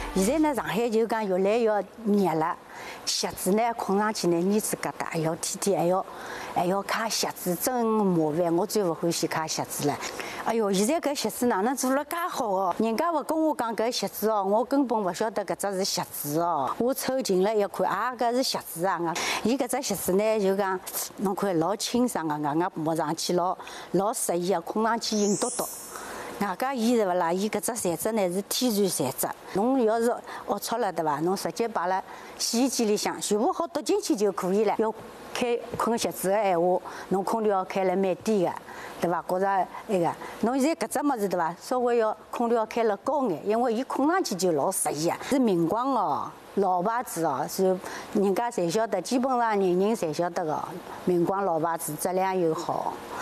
现在呢，上海就讲越来越热了，鞋子呢困上去呢，儿子疙瘩，还要天天还要擦鞋子，真麻烦。我最不欢喜擦鞋子了。哎哟，现在搿鞋子哪能做了介好哦？人家勿跟我讲搿鞋子哦，我根本勿晓得搿只是鞋子哦。我凑近了一看，啊，搿是鞋子啊！伊搿只鞋子呢，就讲侬看老清爽个，硬硬摸上去老适意个，困上去硬嘟嘟。外加伊是勿啦？伊搿只材质呢是天然材质。侬要是龌龊了对伐？侬直接摆辣洗衣机里向，全部好倒进去就可以了。要开困鞋子个闲话，侬空调开了蛮低个，对伐？觉着那个，侬现在搿只物事对伐？稍微要空调开了高眼，因为伊困上去就老适意啊。是明光哦，老牌子哦，是人家侪晓得，基本上人人侪晓得个。明光老牌子，质量又好。